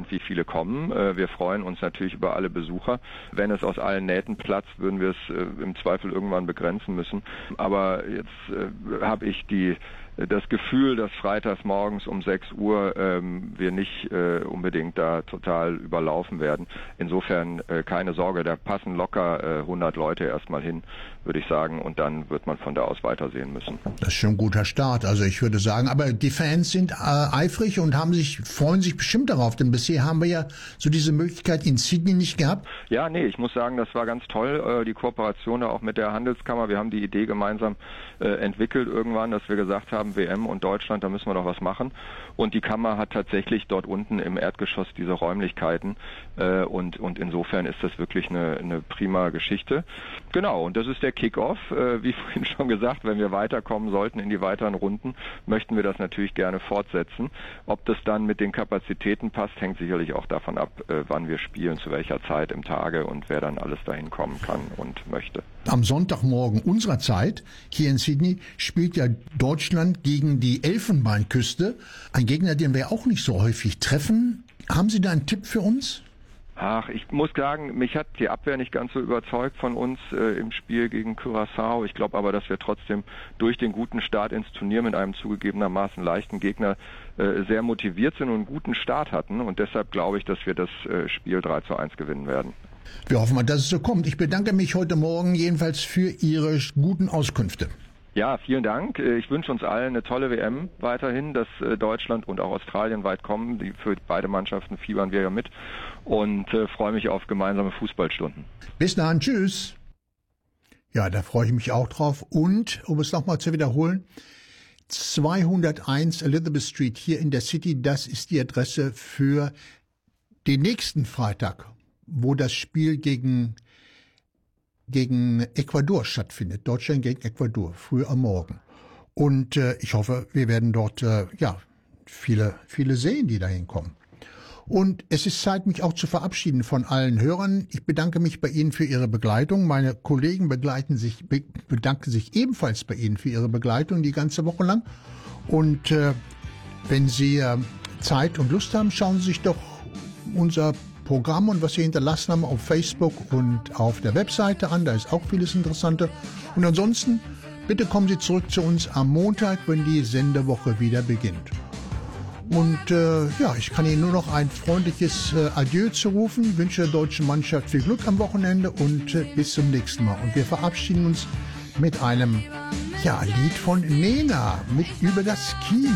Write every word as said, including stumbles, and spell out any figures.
gespannt, wie viele kommen. Wir freuen uns natürlich über alle Besucher. Wenn es aus allen Nähten platzt, würden wir es im Zweifel irgendwann begrenzen müssen. Aber jetzt habe ich die das Gefühl, dass freitags morgens um sechs Uhr ähm, wir nicht äh, unbedingt da total überlaufen werden. Insofern äh, keine Sorge, da passen locker äh, hundert Leute erstmal hin, würde ich sagen, und dann wird man von da aus weitersehen müssen. Das ist schon ein guter Start, also ich würde sagen, aber die Fans sind äh, eifrig und haben sich, freuen sich bestimmt darauf, denn bisher haben wir ja so diese Möglichkeit in Sydney nicht gehabt. Ja, nee, ich muss sagen, das war ganz toll, äh, die Kooperation auch mit der Handelskammer. Wir haben die Idee gemeinsam äh, entwickelt irgendwann, dass wir gesagt haben, W M und Deutschland, da müssen wir doch was machen. Und die Kammer hat tatsächlich dort unten im Erdgeschoss diese Räumlichkeiten äh, und, und insofern ist das wirklich eine, eine prima Geschichte. Genau, und das ist der Kick-Off. Äh, wie vorhin schon gesagt, wenn wir weiterkommen sollten in die weiteren Runden, möchten wir das natürlich gerne fortsetzen. Ob das dann mit den Kapazitäten passt, hängt sicherlich auch davon ab, äh, wann wir spielen, zu welcher Zeit im Tage und wer dann alles dahin kommen kann und möchte. Am Sonntagmorgen unserer Zeit hier in Sydney spielt ja Deutschland gegen die Elfenbeinküste. Ein Gegner, den wir auch nicht so häufig treffen. Haben Sie da einen Tipp für uns? Ach, ich muss sagen, mich hat die Abwehr nicht ganz so überzeugt von uns äh, im Spiel gegen Curaçao. Ich glaube aber, dass wir trotzdem durch den guten Start ins Turnier mit einem zugegebenermaßen leichten Gegner äh, sehr motiviert sind und einen guten Start hatten. Und deshalb glaube ich, dass wir das äh, Spiel drei zu eins gewinnen werden. Wir hoffen mal, dass es so kommt. Ich bedanke mich heute Morgen jedenfalls für Ihre guten Auskünfte. Ja, vielen Dank. Ich wünsche uns allen eine tolle W M weiterhin, dass Deutschland und auch Australien weit kommen. Die, für beide Mannschaften fiebern wir ja mit und äh, freue mich auf gemeinsame Fußballstunden. Bis dann, tschüss. Ja, da freue ich mich auch drauf. Und, um es nochmal zu wiederholen, zweihunderteins Elizabeth Street hier in der City, das ist die Adresse für den nächsten Freitag, wo das Spiel gegen gegen Ecuador stattfindet. Deutschland gegen Ecuador, früh am Morgen. Und äh, ich hoffe, wir werden dort äh, ja viele viele sehen, die da hinkommen. Und es ist Zeit, mich auch zu verabschieden von allen Hörern. Ich bedanke mich bei Ihnen für Ihre Begleitung. Meine Kollegen begleiten sich, be- bedanken sich ebenfalls bei Ihnen für Ihre Begleitung die ganze Woche lang. Und äh, wenn Sie äh, Zeit und Lust haben, schauen Sie sich doch unser Programm und was wir hinterlassen haben auf Facebook und auf der Webseite an. Da ist auch vieles Interessante. Und ansonsten, bitte kommen Sie zurück zu uns am Montag, wenn die Sendewoche wieder beginnt. Und äh, ja, ich kann Ihnen nur noch ein freundliches äh, Adieu zurufen, wünsche der deutschen Mannschaft viel Glück am Wochenende und äh, bis zum nächsten Mal. Und wir verabschieden uns mit einem ja, Lied von Nena mit Über das Kino.